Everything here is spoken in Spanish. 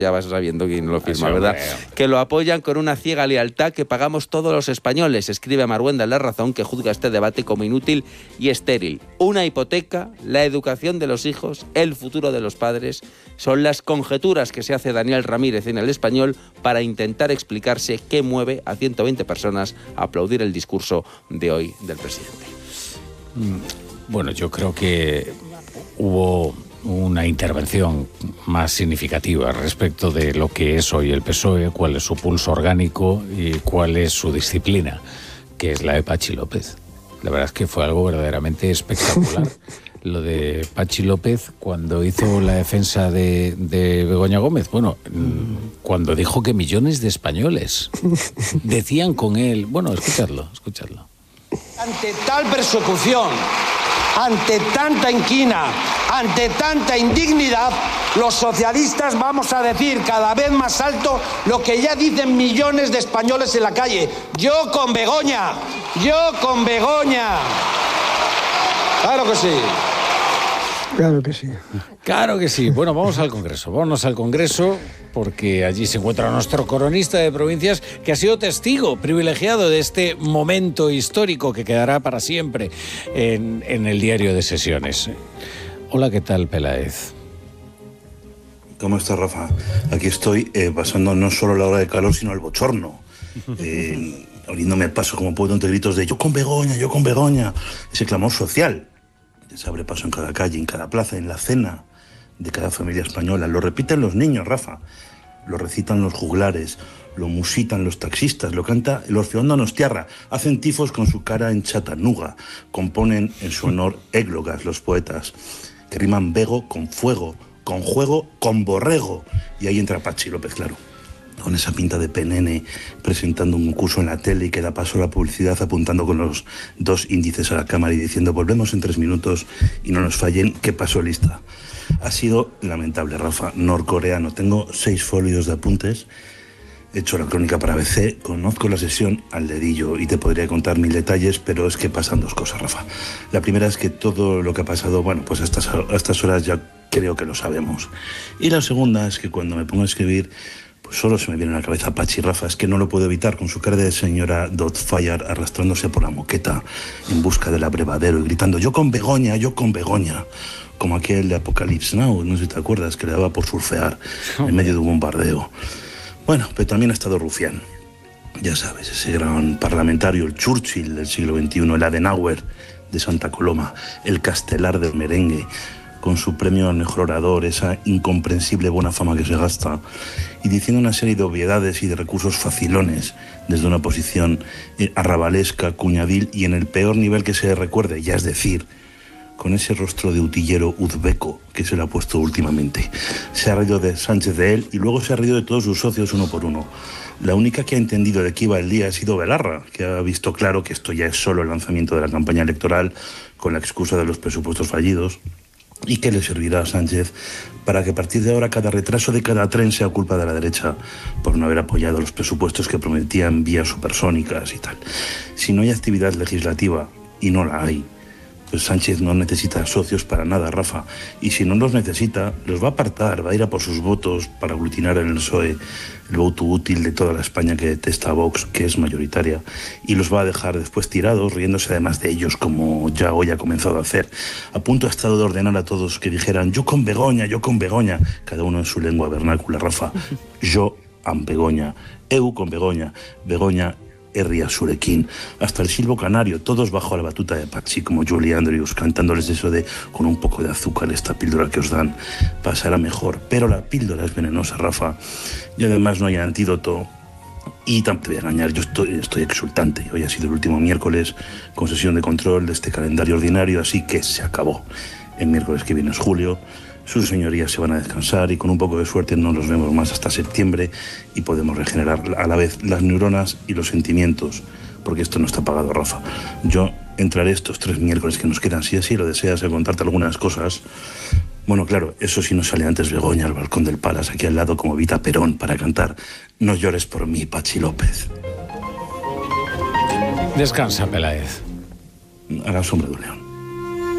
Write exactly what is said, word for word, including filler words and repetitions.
ya vas sabiendo quién lo firma, Así, ¿verdad? hombre. Que lo apoyan con una ciega lealtad que pagamos todos los españoles, escribe Marguenda en La Razón, que juzga este debate como inútil y estéril. Una hipoteca, la educación de los hijos, el futuro de los padres, son las conjeturas que se hace Daniel Ramírez en El Español para intentar explicarse qué mueve a ciento veinte personas a aplaudir el discurso de hoy del presidente. Bueno, yo creo que hubo una intervención más significativa respecto de lo que es hoy el P S O E, cuál es su pulso orgánico y cuál es su disciplina, que es la de Pachi López. La verdad es que fue algo verdaderamente espectacular. Lo de Pachi López cuando hizo la defensa de, de Begoña Gómez, bueno, cuando dijo que millones de españoles decían con él, bueno, escuchadlo, escuchadlo. Ante tal persecución, ante tanta inquina, ante tanta indignidad, los socialistas vamos a decir cada vez más alto lo que ya dicen millones de españoles en la calle. Yo con Begoña, yo con Begoña. Claro que sí. Claro que sí. Claro que sí. Bueno, vamos al Congreso. Vámonos al Congreso porque allí se encuentra nuestro coronista de provincias que ha sido testigo privilegiado de este momento histórico que quedará para siempre en, en el diario de sesiones. Hola, ¿qué tal, Peláez? ¿Cómo estás, Rafa? Aquí estoy eh, pasando no solo la hora de calor, sino el bochorno. Eh, abriéndome el paso como puedo entre gritos de yo con Begoña, yo con Begoña. Ese clamor social. Se abre paso en cada calle, en cada plaza, en la cena de cada familia española. Lo repiten los niños, Rafa. Lo recitan los juglares, lo musitan los taxistas, lo canta el Orfeón Donostiarra. Hacen tifos con su cara en Chattanooga. Componen en su honor églogas los poetas, que riman bego con fuego, con juego con borrego. Y ahí entra Pachi López, claro, con esa pinta de penene, presentando un concurso en la tele y que da paso a la publicidad apuntando con los dos índices a la cámara y diciendo volvemos en tres minutos y no nos fallen, ¿qué pasó lista? Ha sido lamentable, Rafa, norcoreano. Tengo seis folios de apuntes, he hecho la crónica para A B C, conozco la sesión al dedillo y te podría contar mil detalles, pero es que pasan dos cosas, Rafa. La primera es que todo lo que ha pasado, bueno, pues a estas, a estas horas ya creo que lo sabemos. Y la segunda es que cuando me pongo a escribir, solo se me viene a la cabeza Pachi, Rafa, es que no lo puedo evitar, con su cara de señora Doubtfire arrastrándose por la moqueta en busca del abrevadero y gritando yo con Begoña, yo con Begoña, como aquel de Apocalypse Now, no sé si te acuerdas, que le daba por surfear en medio de un bombardeo. Bueno, pero también ha estado Rufián, ya sabes, ese gran parlamentario, el Churchill del siglo veintiuno, el Adenauer de Santa Coloma, el Castelar del merengue, con su premio al mejor orador, esa incomprensible buena fama que se gasta, y diciendo una serie de obviedades y de recursos facilones desde una posición eh, arrabalesca, cuñadil y en el peor nivel que se recuerde, ya es decir, con ese rostro de utillero uzbeco que se le ha puesto últimamente. Se ha reído de Sánchez de él y luego se ha reído de todos sus socios uno por uno. La única que ha entendido de qué iba el día ha sido Belarra, que ha visto claro que esto ya es solo el lanzamiento de la campaña electoral con la excusa de los presupuestos fallidos, y que le servirá a Sánchez para que a partir de ahora cada retraso de cada tren sea culpa de la derecha por no haber apoyado los presupuestos que prometían vías supersónicas y tal. Si no hay actividad legislativa, y no la hay, pues Sánchez no necesita socios para nada, Rafa, y si no los necesita, los va a apartar, va a ir a por sus votos para aglutinar en el P S O E el voto útil de toda la España que detesta a Vox, que es mayoritaria, y los va a dejar después tirados, riéndose además de ellos, como ya hoy ha comenzado a hacer. A punto ha estado de ordenar a todos que dijeran yo con Begoña, yo con Begoña, cada uno en su lengua vernácula, Rafa. Yo am Begoña, eu con Begoña, Begoña Herria Surequín, hasta el silbo canario, todos bajo la batuta de Pachi como Julie Andrews, cantándoles eso de con un poco de azúcar esta píldora que os dan pasará mejor, pero la píldora es venenosa, Rafa, y además no hay antídoto. Y tampoco te voy a engañar, yo estoy, estoy exultante. Hoy ha sido el último miércoles con sesión de control de este calendario ordinario, así que se acabó. El miércoles que viene es julio, sus señorías se van a descansar y con un poco de suerte no nos vemos más hasta septiembre y podemos regenerar a la vez las neuronas y los sentimientos, porque esto no está pagado, Rafa. Yo entraré estos tres miércoles que nos quedan, si así lo deseas, a contarte algunas cosas. Bueno, claro, eso sí no sale antes Begoña al balcón del Palace, aquí al lado como Vita Perón, para cantar No llores por mí, Pachi López. Descansa, Peláez. A la sombra de un león.